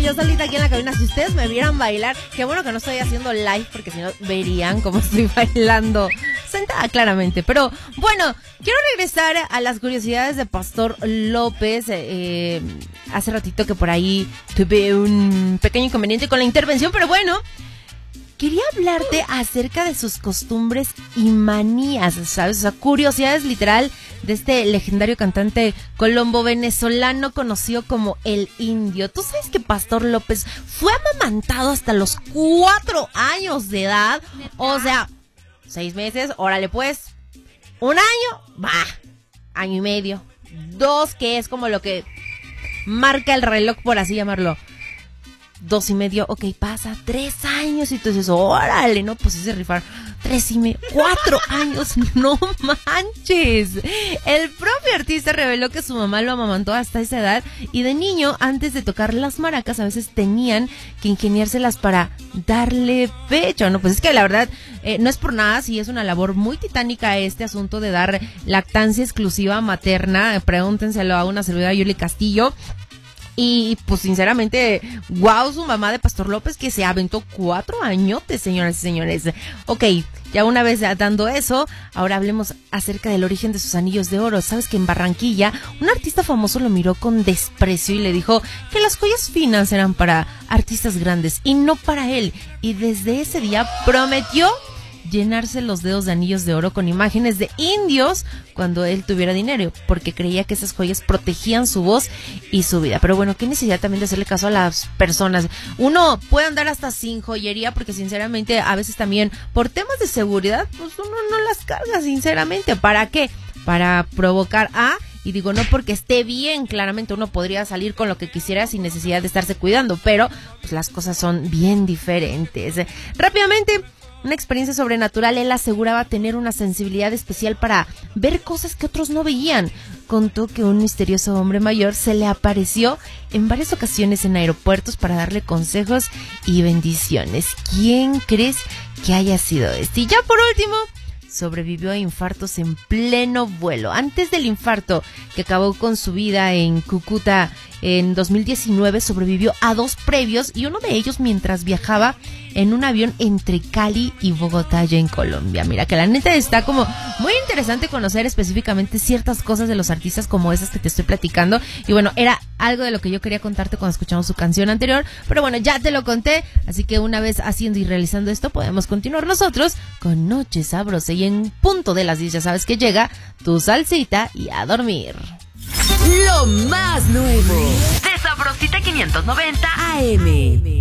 yo solita aquí en la cabina. Si ustedes me vieran bailar, qué bueno que no estoy haciendo live, porque si no verían cómo estoy bailando sentada claramente. Pero bueno, quiero regresar a las curiosidades de Pastor López. Hace ratito que por ahí tuve un pequeño inconveniente con la intervención, pero bueno, quería hablarte acerca de sus costumbres y manías, ¿sabes? O sea, curiosidades literal de este legendario cantante colombo-venezolano conocido como El Indio. ¿Tú sabes que Pastor López fue amamantado hasta los 4 años de edad? O sea, 6 meses, órale pues. 1 año, va. Año y medio. 2, que es como lo que marca el reloj, por así llamarlo. 2 y medio, ok, pasa 3 años y tú dices, órale, no, pues ese rifar 3 y medio, 4 años, no manches. El propio artista reveló que su mamá lo amamantó hasta esa edad y de niño, antes de tocar las maracas, a veces tenían que ingeniárselas para darle pecho. No, pues es que la verdad, no es por nada, sí es una labor muy titánica este asunto de dar lactancia exclusiva materna. Pregúntenselo a una servidora, Yuli Castillo. Y pues sinceramente, wow, su mamá de Pastor López, que se aventó 4 añotes, señoras y señores. Ok, ya una vez dando eso, ahora hablemos acerca del origen de sus anillos de oro. Sabes que en Barranquilla un artista famoso lo miró con desprecio y le dijo que las joyas finas eran para artistas grandes y no para él. Y desde ese día prometió llenarse los dedos de anillos de oro con imágenes de indios cuando él tuviera dinero, porque creía que esas joyas protegían su voz y su vida. Pero bueno, qué necesidad también de hacerle caso a las personas. Uno puede andar hasta sin joyería, porque sinceramente a veces también por temas de seguridad, pues uno no las carga, sinceramente. ¿Para qué? Para provocar y digo, no porque esté bien, claramente uno podría salir con lo que quisiera sin necesidad de estarse cuidando, pero pues las cosas son bien diferentes. Rápidamente, una experiencia sobrenatural. Él aseguraba tener una sensibilidad especial para ver cosas que otros no veían. Contó que un misterioso hombre mayor se le apareció en varias ocasiones en aeropuertos para darle consejos y bendiciones. ¿Quién crees que haya sido este? Y ya por último, sobrevivió a infartos en pleno vuelo. Antes del infarto que acabó con su vida en Cúcuta en 2019, sobrevivió a 2 previos y uno de ellos mientras viajaba en un avión entre Cali y Bogotá, ya en Colombia. Mira, que la neta está como muy interesante conocer específicamente ciertas cosas de los artistas como esas que te estoy platicando. Y bueno, era algo de lo que yo quería contarte cuando escuchamos su canción anterior, pero bueno, ya te lo conté, así que una vez haciendo y realizando esto, podemos continuar nosotros con Noche Sabrosa. Y en punto de las 10 ya sabes que llega tu salsita y a dormir. Lo más nuevo de Sabrosita 590 AM.